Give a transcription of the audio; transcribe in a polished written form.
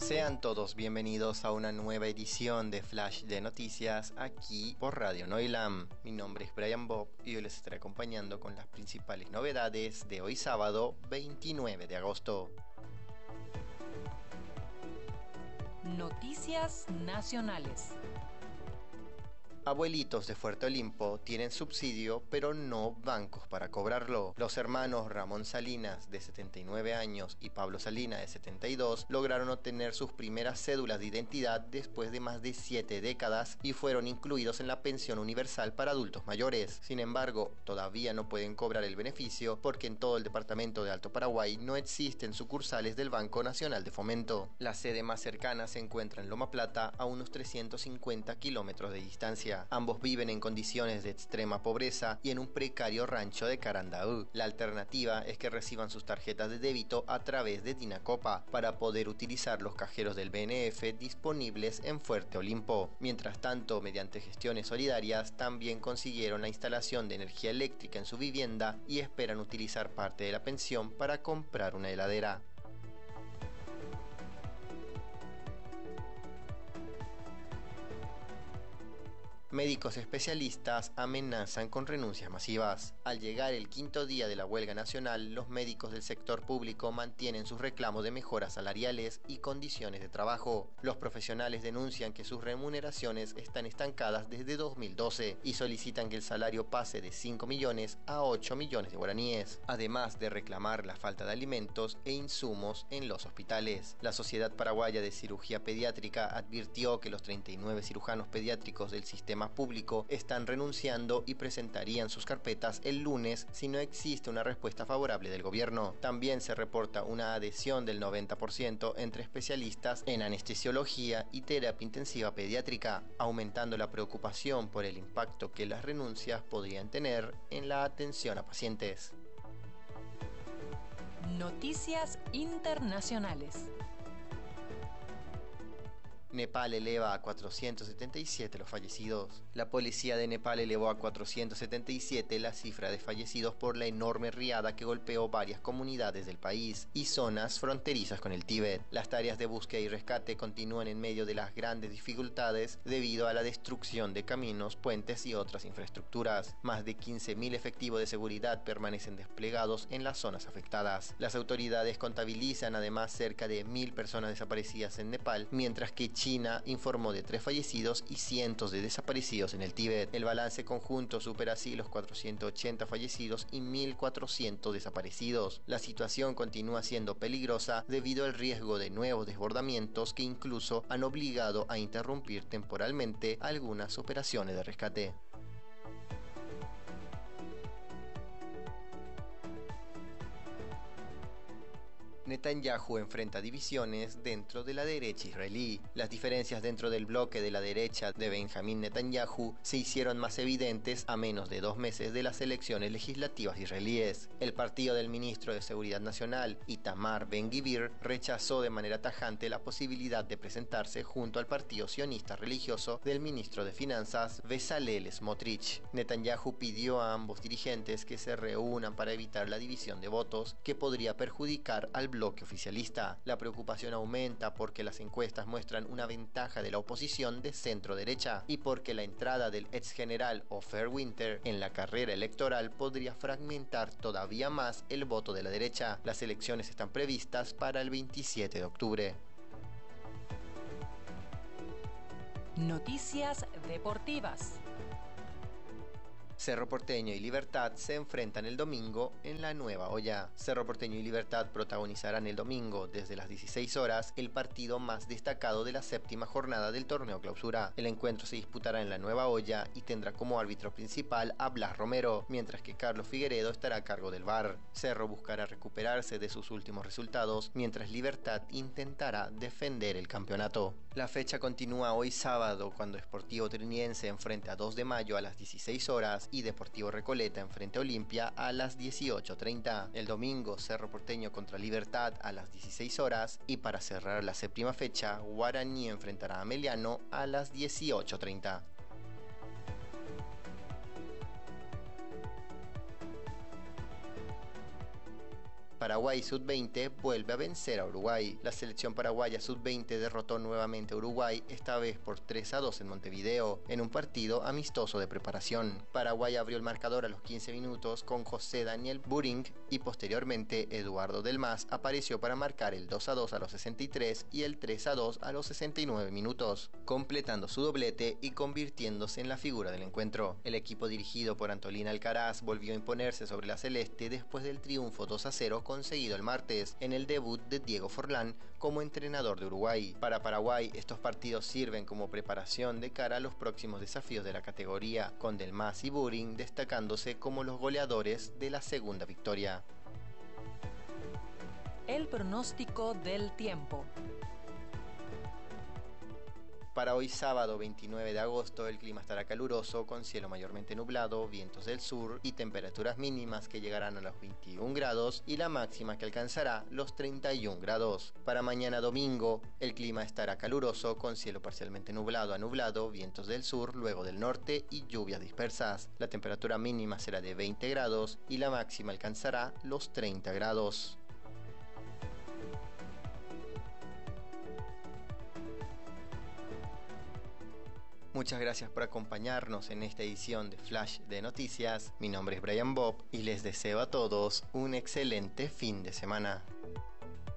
Sean todos bienvenidos a una nueva edición de Flash de Noticias aquí por Radio Noilam. Mi nombre es Brian Bob y hoy les estaré acompañando con las principales novedades de hoy sábado 29 de agosto. Noticias nacionales. Abuelitos de Fuerte Olimpo tienen subsidio, pero no bancos para cobrarlo. Los hermanos Ramón Salinas, de 79 años, y Pablo Salinas, de 72, lograron obtener sus primeras cédulas de identidad después de más de 7 décadas y fueron incluidos en la pensión universal para adultos mayores. Sin embargo, todavía no pueden cobrar el beneficio porque en todo el departamento de Alto Paraguay no existen sucursales del Banco Nacional de Fomento. La sede más cercana se encuentra en Loma Plata, a unos 350 kilómetros de distancia. Ambos viven en condiciones de extrema pobreza y en un precario rancho de Carandaú. La alternativa es que reciban sus tarjetas de débito a través de Dinacopa para poder utilizar los cajeros del BNF disponibles en Fuerte Olimpo. Mientras tanto, mediante gestiones solidarias, también consiguieron la instalación de energía eléctrica en su vivienda y esperan utilizar parte de la pensión para comprar una heladera. Médicos especialistas amenazan con renuncias masivas. Al llegar el quinto día de la huelga nacional, los médicos del sector público mantienen sus reclamos de mejoras salariales y condiciones de trabajo. Los profesionales denuncian que sus remuneraciones están estancadas desde 2012 y solicitan que el salario pase de 5 millones a 8 millones de guaraníes, además de reclamar la falta de alimentos e insumos en los hospitales. La Sociedad Paraguaya de Cirugía Pediátrica advirtió que los 39 cirujanos pediátricos del sistema público están renunciando y presentarían sus carpetas el lunes si no existe una respuesta favorable del gobierno. También se reporta una adhesión del 90% entre especialistas en anestesiología y terapia intensiva pediátrica, aumentando la preocupación por el impacto que las renuncias podrían tener en la atención a pacientes. Noticias internacionales. Nepal eleva a 477 los fallecidos. La policía de Nepal elevó a 477 la cifra de fallecidos por la enorme riada que golpeó varias comunidades del país y zonas fronterizas con el Tíbet. Las tareas de búsqueda y rescate continúan en medio de las grandes dificultades debido a la destrucción de caminos, puentes y otras infraestructuras. Más de 15.000 efectivos de seguridad permanecen desplegados en las zonas afectadas. Las autoridades contabilizan además cerca de 1.000 personas desaparecidas en Nepal, mientras que China informó de 3 fallecidos y cientos de desaparecidos en el Tíbet. El balance conjunto supera así los 480 fallecidos y 1.400 desaparecidos. La situación continúa siendo peligrosa debido al riesgo de nuevos desbordamientos que incluso han obligado a interrumpir temporalmente algunas operaciones de rescate. Netanyahu enfrenta divisiones dentro de la derecha israelí. Las diferencias dentro del bloque de la derecha de Benjamín Netanyahu se hicieron más evidentes a menos de 2 meses de las elecciones legislativas israelíes. El partido del ministro de Seguridad Nacional, Itamar Ben-Gvir, rechazó de manera tajante la posibilidad de presentarse junto al partido sionista religioso del ministro de Finanzas, Bezalel Smotrich. Netanyahu pidió a ambos dirigentes que se reúnan para evitar la división de votos que podría perjudicar al bloque oficialista. La preocupación aumenta porque las encuestas muestran una ventaja de la oposición de centro derecha y porque la entrada del ex general Ofer Winter en la carrera electoral podría fragmentar todavía más el voto de la derecha. Las elecciones están previstas para el 27 de octubre. Noticias deportivas. Cerro Porteño y Libertad se enfrentan el domingo en la Nueva Olla. Cerro Porteño y Libertad protagonizarán el domingo desde las 16 horas el partido más destacado de la 7ª jornada del torneo clausura. El encuentro se disputará en la Nueva Olla y tendrá como árbitro principal a Blas Romero, mientras que Carlos Figueredo estará a cargo del VAR. Cerro buscará recuperarse de sus últimos resultados, mientras Libertad intentará defender el campeonato. La fecha continúa hoy sábado cuando Sportivo Triniense enfrenta a 2 de mayo a las 16 horas y Deportivo Recoleta enfrente a Olimpia a las 18:30. El domingo, Cerro Porteño contra Libertad a las 16 horas y para cerrar la 7ª fecha, Guaraní enfrentará a Meliano a las 18:30. Paraguay Sub-20 vuelve a vencer a Uruguay. La selección paraguaya Sub-20 derrotó nuevamente a Uruguay, esta vez por 3-2 en Montevideo, en un partido amistoso de preparación. Paraguay abrió el marcador a los 15 minutos con José Daniel Buring y posteriormente Eduardo Del Mas apareció para marcar el 2-2 a los 63 y el 3-2 a los 69 minutos, completando su doblete y convirtiéndose en la figura del encuentro. El equipo dirigido por Antolín Alcaraz volvió a imponerse sobre la celeste después del triunfo 2-0 conseguido el martes en el debut de Diego Forlán como entrenador de Uruguay. Para Paraguay, estos partidos sirven como preparación de cara a los próximos desafíos de la categoría, con Del Mas y Buring destacándose como los goleadores de la segunda victoria. El pronóstico del tiempo. Para hoy sábado 29 de agosto el clima estará caluroso con cielo mayormente nublado, vientos del sur y temperaturas mínimas que llegarán a los 21 grados y la máxima que alcanzará los 31 grados. Para mañana domingo el clima estará caluroso con cielo parcialmente nublado a nublado, vientos del sur, luego del norte y lluvias dispersas. La temperatura mínima será de 20 grados y la máxima alcanzará los 30 grados. Muchas gracias por acompañarnos en esta edición de Flash de Noticias. Mi nombre es Brian Bob y les deseo a todos un excelente fin de semana.